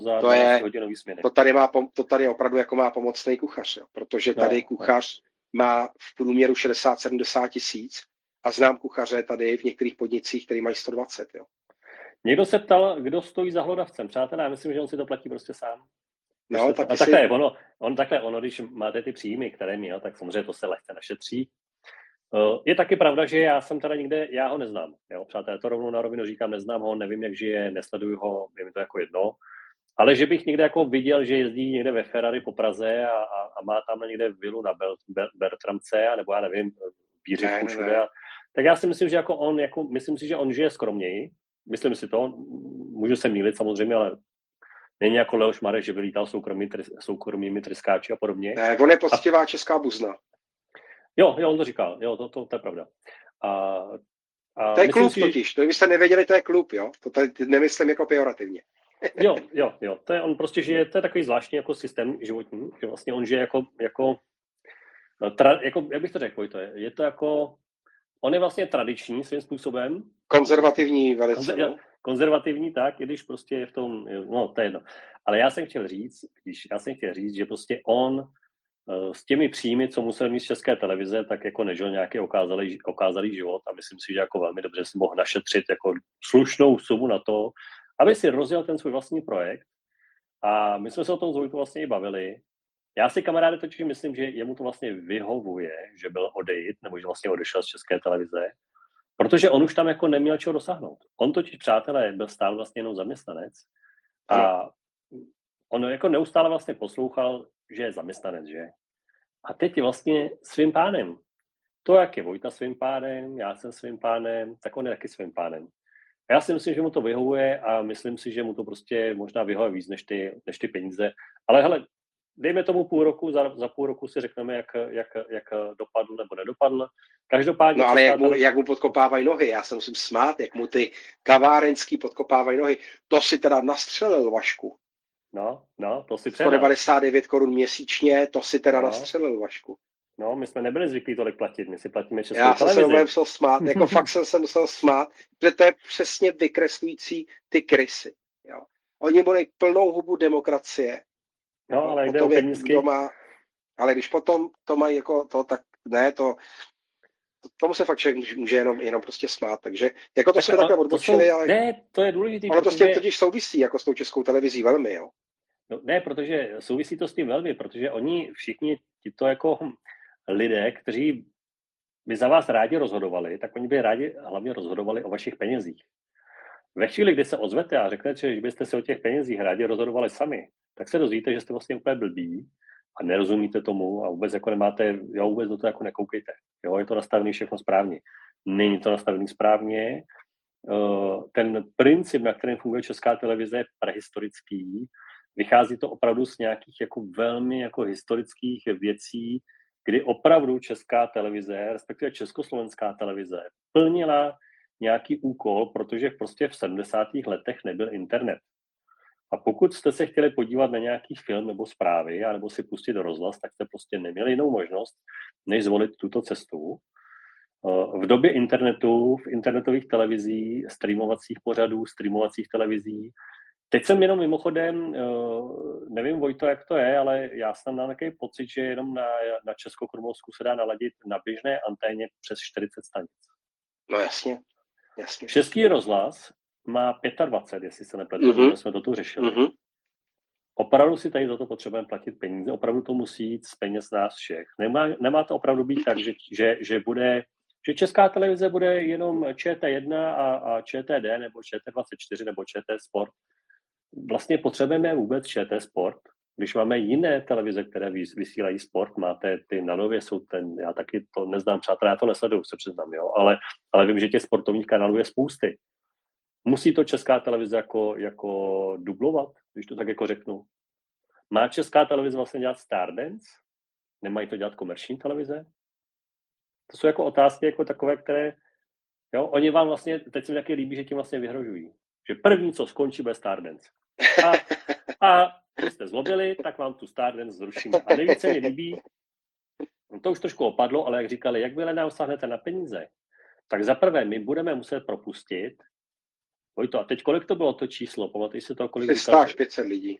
za to je, hodinový směny. To tady opravdu jako má pomocný kuchař, jo, protože tady kuchař má v průměru 60-70 tisíc a znám kuchaře tady v některých podnicích, který mají 120. Jo. Někdo se ptal, kdo stojí za hlodavcem. Přátelé, já myslím, že on si to platí prostě sám. No, a takhle, když máte ty příjmy, které měl, tak samozřejmě to se lehce našetří. Je taky pravda, že já jsem teda někde, já ho neznám. Jo? Přátelé, to rovnou na rovinu říkám, neznám ho, nevím, jak žije, nesleduju ho, je mi to jako jedno. Ale že bych někde jako viděl, že jezdí někde ve Ferrari po Praze a má tam někde vilu na Bertramce, nebo já nevím, Bířivku všude. Tak já si myslím, že myslím si, že on žije skromněji. Myslím si to, můžu se mýlit samozřejmě, ale není jako Leoš Marek, že by lítal soukromými tryskáči a podobně. Ne, on je poctivá česká buzna. Jo, on to říkal, jo, to je pravda. To je klub totiž, to byste nevěděli, to je klub, jo? To tady nemyslím jako pejorativně. Jo, to je on prostě žije, to je takový zvláštní jako systém životní, že vlastně on žije jako jak bych to řekl, je to jako, on je vlastně tradiční svým způsobem. Konzervativní velice, no. Konzervativní, tak, i když prostě je v tom, no to je jedno. Ale já jsem chtěl říct, že prostě on s těmi příjmy, co musel mít z České televize, tak jako nežil nějaký okázalý život a myslím si, že jako velmi dobře si mohl našetřit jako slušnou sumu na to, aby si rozjel ten svůj vlastní projekt. A my jsme se o tom s Vojtou vlastně i bavili. Já si, kamaráde, totiž myslím, že jemu to vlastně vyhovuje, že byl odejít, nebo že vlastně odešel z České televize, protože on už tam jako neměl čeho dosáhnout. On totiž, přátelé, byl stále vlastně jenom zaměstnanec a on jako neustále vlastně poslouchal, že je zaměstnanec, že? A teď je vlastně svým pánem. To, jak je Vojta svým pánem, já jsem svým pánem, tak on je taky svým pánem. A já si myslím, že mu to vyhovuje a myslím si, že mu to prostě možná vyhovuje víc než ty peníze. Ale hele, dejme tomu půl roku, za půl roku si řekneme, jak dopadl nebo nedopadl. Každopádně... No ale jak mu podkopávají nohy, já se musím smát, jak mu ty kavárenský podkopávají nohy. To si teda nastřelil, Vašku. No, to si předal. 199 korun měsíčně, to si teda nastřelil, Vašku. No, my jsme nebyli zvyklí tolik platit, my si platíme Českou televizi. Já jsem se musel smát, jako fakt jsem se musel smát, protože to je přesně vykreslující ty krysy. Jo. Oni byli plnou hubu demokracie. No, ale jde o penízky. Ale když potom to mají jako to, tak ne, tomu se fakt člověk může jenom prostě smát, takže jako to jsme takhle odbočili, ale ne, to je důležité. Ono to s tím totiž souvisí, jako s tou Českou televizí velmi, jo. No, ne, protože souvisí to s tím velmi, protože oni všichni tito jako lidé, kteří by za vás rádi rozhodovali, tak oni by rádi hlavně rozhodovali o vašich penězích. Ve chvíli, kdy se ozvete a řeknete, že byste se o těch penězích rádi rozhodovali sami, tak se dozvíte, že jste vlastně úplně blbí a nerozumíte tomu a vůbec jako nemáte, vůbec do toho jako nekoukejte. Jo, je to nastavené všechno správně. Není to nastavené správně. Ten princip, na kterém funguje Česká televize, je prehistorický. Vychází to opravdu z nějakých jako velmi jako historických věcí, kdy opravdu Česká televize, respektive Československá televize, plnila nějaký úkol, protože prostě v 70. letech nebyl internet. A pokud jste se chtěli podívat na nějaký film nebo zprávy, anebo si pustit do rozhlas, tak jste prostě neměli jinou možnost, než zvolit tuto cestu. V době internetu, v internetových televizí, streamovacích pořadů, streamovacích televizí. Teď jsem jenom mimochodem, nevím, Vojto, jak to je, ale já jsem měl takový pocit, že jenom na Českokrumlovsku se dá naladit na běžné anténě přes 40 stanic. No jasně. Český rozhlas má 25, jestli se nepletu, jsme to tu řešili. Opravdu si tady za to potřebujeme platit peníze, opravdu to musí jít z peněz nás všech. Nemá to opravdu být tak, že Česká televize bude jenom ČT1 a ČTD, nebo ČT24, nebo ČT Sport. Vlastně potřebujeme vůbec ČT Sport, když máme jiné televize, které vysílají sport, máte ty na Nově, já taky to neznám, přátelé, já to nesleduju, se přiznám, jo, ale vím, že těch sportovních kanálů je spousty. Musí to Česká televize jako dublovat, když to tak jako řeknu. Má Česká televize vlastně dělat Stardance? Nemají to dělat komerční televize? To jsou jako otázky jako takové, které, jo, oni vám vlastně, teď se mi taky líbí, že tím vlastně vyhrožují. Že první, co skončí, bude Stardance. A když jste zlobili, tak vám tu Stardance zrušíme. A nejvíce mi líbí, to už trošku opadlo, ale jak říkali, jak vy nám sáhnete na peníze, tak za prvé my budeme muset propustit, Vojto, a teď kolik to bylo to číslo? Pamatuješ si to, kolik 300 až 500 lidí.